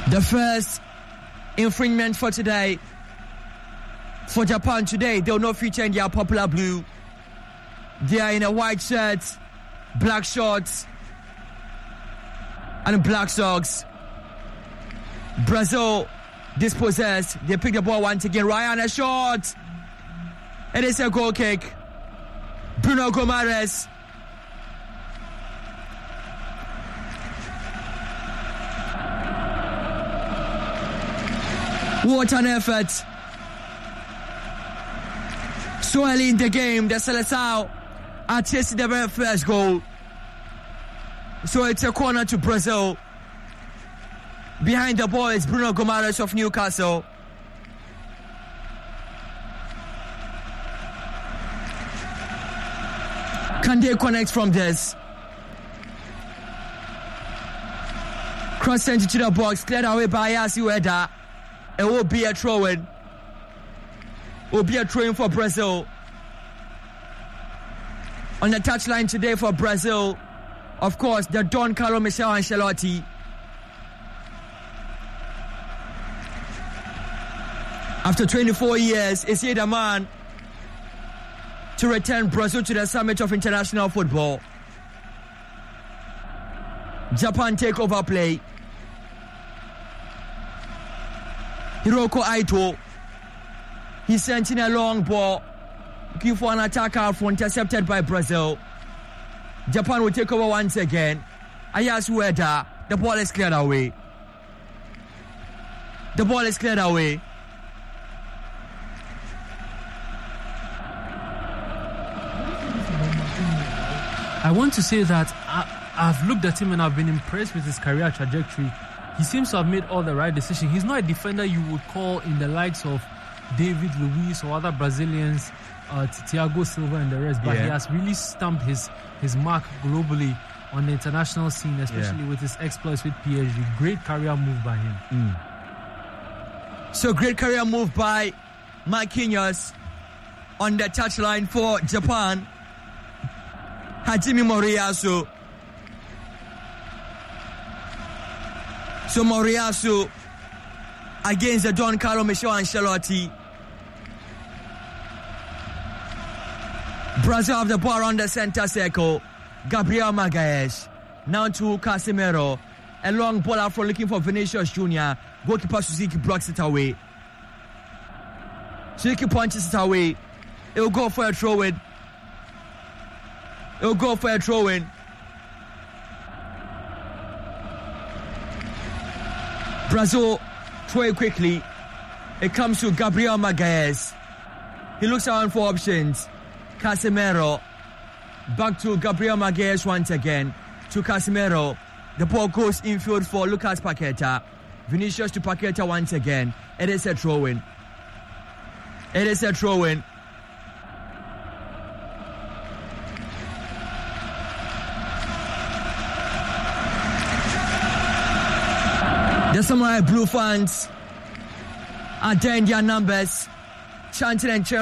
The first infringement for today. For Japan today, they will not feature in their popular blue. They are in a white shirt, black shorts, and black socks. Brazil dispossessed. They pick the ball once again. Ryan, a shot. It is a goal kick. Bruno Gomares. What an effort. So early in the game, the Seleção are chasing the very first goal. So it's a corner to Brazil. Behind the ball is Bruno Gomares of Newcastle. Can they connect from this? Cross sent to the box, cleared away by Yasi Ueda. It will be a throw-in. Will be a throw-in for Brazil. On the touchline today for Brazil, of course, the Don Carlo Michel Ancelotti. After 24 years, is he the man to return Brazil to the summit of international football? Japan take over play. Hiroko Aito. He sent in a long ball, looking for an attack out for intercepted by Brazil. Japan will take over once again. Ayasu Ueda. The ball is cleared away. The ball is cleared away. I want to say that I've looked at him and I've been impressed with his career trajectory. He seems to have made all the right decisions. He's not a defender you would call in the likes of David Luiz or other Brazilians, Thiago Silva and the rest, but he has really stamped his mark globally on the international scene, especially with his exploits with PSG. Great career move by him. So great career move by Marquinhos on the touchline for Japan. Hajime Moriyasu. So Moriyasu against the Don Carlo Michel Ancelotti. Brazil have the ball around the center circle. Gabriel Magalhães. Now to Casemiro. A long ball out from looking for Vinicius Junior. Goalkeeper Suzuki blocks it away. Suzuki punches it away. It will go for a throw-in. It will go for a throw-in. Brazil throw it quickly. It comes to Gabriel Magalhães. He looks around for options. Casemiro. Back to Gabriel Magalhães once again. To Casemiro. The ball goes infield for Lucas Paqueta. Vinicius to Paqueta once again. It is a throw-in. It is a throw-in. The Samurai Blue fans are there in their numbers, chanting and cheering.